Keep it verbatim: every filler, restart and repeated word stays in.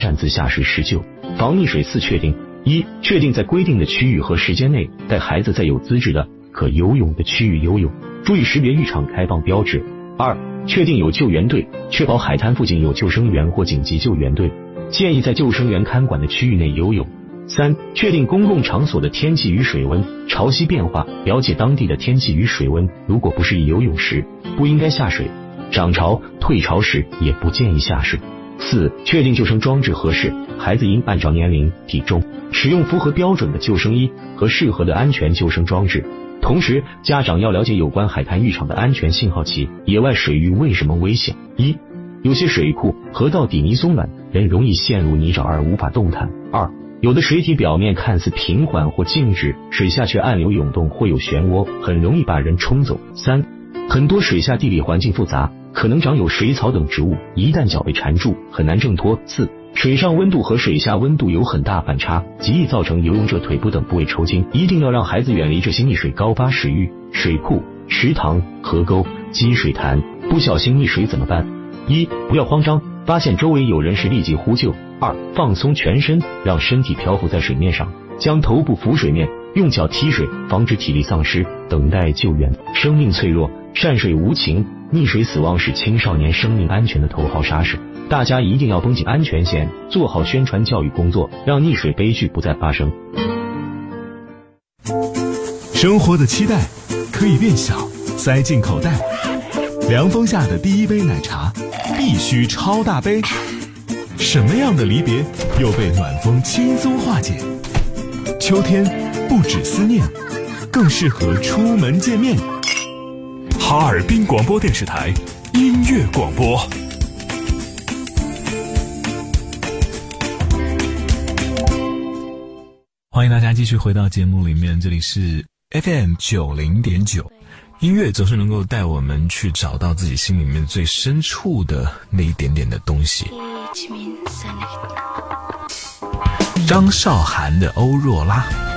擅自下水施救。防溺水四确定：一、确定在规定的区域和时间内带孩子在有资质的可游泳的区域游泳，注意识别浴场开放标志。二、确定有救援队，确保海滩附近有救生员或紧急救援队，建议在救生员看管的区域内游泳。三、确定公共场所的天气与水温，潮汐变化，了解当地的天气与水温，如果不适宜游泳时，不应该下水；涨潮、退潮时也不建议下水。四、确定救生装置合适，孩子应按照年龄、体重，使用符合标准的救生衣和适合的安全救生装置。同时，家长要了解有关海滩浴场的安全信号器。野外水域为什么危险？一、有些水库、河道底泥松软，人容易陷入泥沼而无法动弹。二、有的水体表面看似平缓或静止，水下却暗流涌动或有漩涡，很容易把人冲走。三、很多水下地理环境复杂，可能长有水草等植物，一旦脚被缠住，很难挣脱。四、水上温度和水下温度有很大反差，极易造成游泳者腿部等部位抽筋，一定要让孩子远离这些溺水高发水域、水库、池塘、河沟、积水潭。不小心溺水怎么办？一、不要慌张，发现周围有人时立即呼救。二、放松全身，让身体漂浮在水面上，将头部浮水面，用脚踢水，防止体力丧失，等待救援。生命脆弱，善水无情，溺水死亡是青少年生命安全的头号杀手。大家一定要绷紧安全线，做好宣传教育工作，让溺水悲剧不再发生。 生活的期待可以变小，塞进口袋。凉风下的第一杯奶茶必须超大杯。什么样的离别又被暖风轻松化解？秋天不止思念，更适合出门见面。哈尔滨广播电视台音乐广播。欢迎大家继续回到节目里面，这里是 F M 九零点九。音乐总是能够带我们去找到自己心里面最深处的那一点点的东西。张韶涵的欧若拉。